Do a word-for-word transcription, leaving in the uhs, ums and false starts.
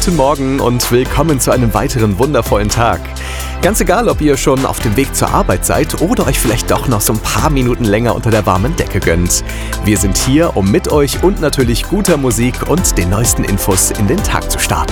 guten Morgen und willkommen zu einem weiteren wundervollen Tag. Ganz egal, ob ihr schon auf dem Weg zur Arbeit seid oder euch vielleicht doch noch so ein paar Minuten länger unter der warmen Decke gönnt. Wir sind hier, um mit euch und natürlich guter Musik und den neuesten Infos in den Tag zu starten.